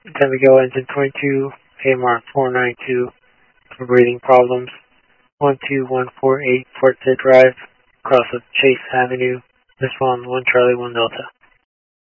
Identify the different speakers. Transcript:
Speaker 1: Tampico engine 22, AMR 492 for breathing problems. 12148 Forte Drive, across of Chase Avenue. Respond 1 Charlie 1 Delta.